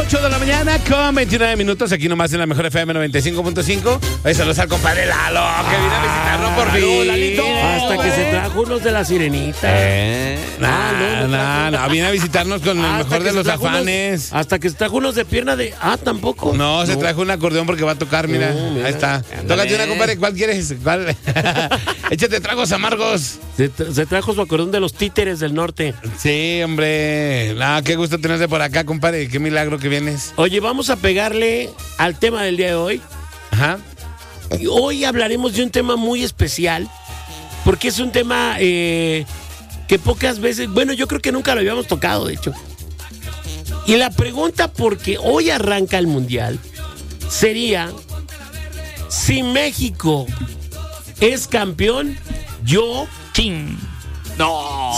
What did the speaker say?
8 de la mañana con 29 minutos, aquí nomás en la mejor FM 95.5. Saludos al compadre Lalo, que vino a visitarnos por fin. Lalito. Hasta que se trajo unos de la sirenita. No, viene a visitarnos con el mejor de los afanes. Hasta que se trajo unos de pierna de... tampoco. No, se trajo un acordeón porque va a tocar, mira. Ahí está. Tócate una, compadre, ¿cuál quieres? ¿Cuál? Échate tragos amargos. Se trajo su acordeón de los títeres del norte. Sí, hombre. Qué gusto tenerte por acá, compadre. Qué milagro que vienes. Oye, vamos a pegarle al tema del día de hoy. Ajá. Y hoy hablaremos de un tema muy especial, porque es un tema que pocas veces, bueno, yo creo que nunca lo habíamos tocado, de hecho. Y la pregunta, porque hoy arranca el Mundial, sería: si México es campeón, yo... ¡Chin! No.